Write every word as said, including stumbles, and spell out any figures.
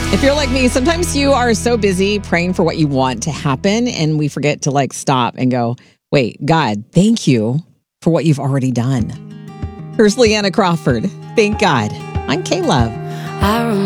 If you're like me, sometimes you are so busy praying for what you want to happen and we forget to like stop and go, wait, God, thank you for what you've already done. Here's Leanna Crawford. Thank God. I'm K-Love. I remember